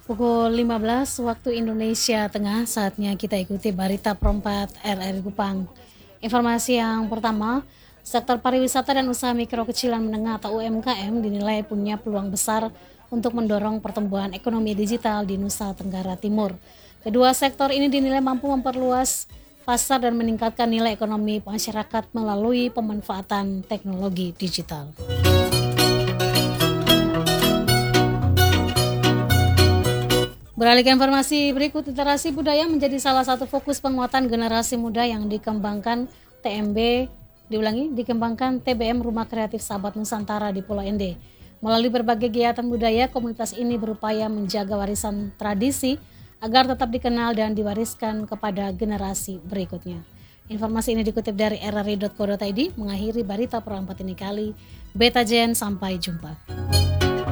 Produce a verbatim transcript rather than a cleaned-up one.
Pukul lima belas waktu Indonesia Tengah, saatnya kita ikuti berita perempat R R I Kupang. Informasi yang pertama, sektor pariwisata dan usaha mikro kecil dan menengah atau U M K M dinilai punya peluang besar untuk mendorong pertumbuhan ekonomi digital di Nusa Tenggara Timur. Kedua sektor ini dinilai mampu memperluas pasar dan meningkatkan nilai ekonomi masyarakat melalui pemanfaatan teknologi digital. Beralih ke informasi berikut, literasi budaya menjadi salah satu fokus penguatan generasi muda yang dikembangkan T M B, diulangi, dikembangkan T B M Rumah Kreatif Sahabat Nusantara di Pulau Ende. Melalui berbagai kegiatan budaya, komunitas ini berupaya menjaga warisan tradisi agar tetap dikenal dan diwariskan kepada generasi berikutnya. Informasi ini dikutip dari r r i dot co dot i d, mengakhiri berita perempat ini kali. Beta Jen, sampai jumpa.